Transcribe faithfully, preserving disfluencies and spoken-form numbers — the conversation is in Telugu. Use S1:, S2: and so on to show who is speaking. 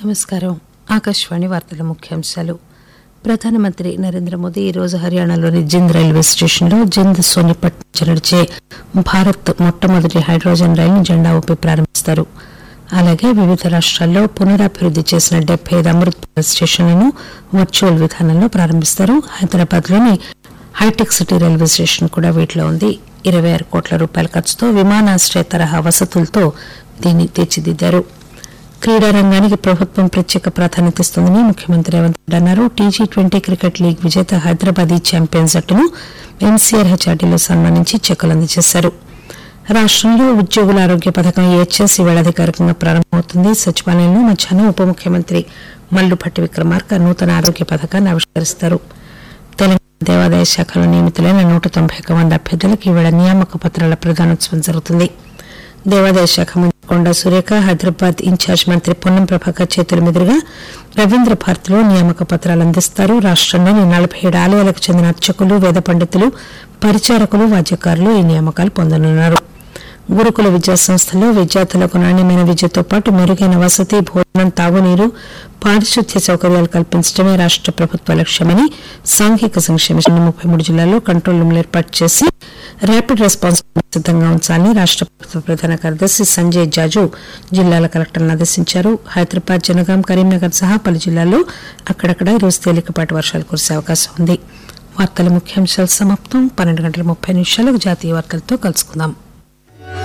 S1: నమస్కారం. ఆకాశవాణి వార్తల ముఖ్యాంశాలు. ప్రధానమంత్రి నరేంద్ర మోదీ ఈరోజు హర్యానాలోని జింద్ రైల్వే స్టేషన్లో జింద్ సోనిపట్ నుంచి నడిచే భారత్ మొట్టమొదటి హైడ్రోజన్ రైలును జెండా ఊపి ప్రారంభిస్తారు. అలాగే వివిధ రాష్ట్రాల్లో పునరాభివృద్ది చేసిన డెబ్బై ఐదు అమృత్ భారత్ స్టేషన్లను వర్చువల్ విధానంలో ప్రారంభిస్తారు. హైదరాబాద్లోని హైటెక్ సిటీ రైల్వే స్టేషన్ కూడా వీటిలో ఉంది. ఇరవై ఆరు కోట్ల రూపాయల ఖర్చుతో విమానాశ్రయ తరహా వసతులతో దీన్ని తీర్చిదిద్దారు. క్రీడా రంగానికి ప్రభుత్వం ప్రత్యేక ప్రాధాన్యత ఇస్తుందని ముఖ్యమంత్రి రేవంత్ రెడ్డి అన్నారు. టీజీ ట్వంటీ క్రికెట్ లీగ్ విజేత హైదరాబాదీ ఛాంపియన్స్ జట్టును ఎంసీఆర్ హెచ్ఆర్డీలో సన్మానించి చెక్కులు అందజేశారు. రాష్టంలో ఉద్యోగుల ఆరోగ్య పథకం ఈహెచ్ఎస్ ఈవేళ అధికారికంగా ప్రారంభమవుతుంది. సచివాలయంలో మధ్యాహ్నం ఉప ముఖ్యమంత్రి మల్లుభట్టి విక్రమార్క నూతన ఆరోగ్య పథకాన్ని ఆవిష్కరిస్తారు. తెలంగాణ దేవాదాయ శాఖలో నియమితులైన నూట తొంభై ఒక్క మంది అభ్యర్థులకు ఈవేళ నియామక పత్రాల ప్రదానోత్సవం జరుగుతుంది. దేవాదాయ శాఖ మంత్రి కొండా సురేఖ, హైదరాబాద్ ఇన్ఛార్జ్ మంత్రి పొన్నం ప్రభాకర్ చేతుల మీదుగా రవీంద్ర భారతిలో నియామక పత్రాలు అందిస్తారు. రాష్టంలోని నలభై ఏడు ఆలయాలకు చెందిన అర్చకులు, వేద పండితులు, పరిచారకులు, వాద్యకారులు ఈ నియామకాలు పొందనున్నారు. గురుకుల విద్యా సంస్థల్లో విద్యార్థులకు నాణ్యమైన విద్యతో పాటు మెరుగైన వసతి, భోజనం, తాగునీరు, పారిశుద్ధ్య సౌకర్యాలు కల్పించడమే రాష్ట ప్రభుత్వ లక్ష్యమని సాంఘిక సంక్షేమ ముప్పై మూడు జిల్లాల్లో కంట్రోల్ రూమ్లు ఏర్పాటు చేసి ర్యాపిడ్ రెస్పాన్స్ సిద్దంగా ఉంచాలని రాష్ట ప్రభుత్వ ప్రధాన కార్యదర్శి సంజయ్ జాజు జిల్లాల కలెక్టర్లను ఆదేశించారు. హైదరాబాద్, జనగాం, కరీంనగర్ సహా పలు జిల్లాల్లో అక్కడక్కడ ఈరోజు తేలికపాటి వర్షాలు కురిసే అవకాశం ఉంది. వార్తల ముఖ్యాంశాలు సమాప్తం. పన్నెండు గంటల ముప్పై నిమిషాలకు జాతీయ వార్తలతో కలుసుకుందాం.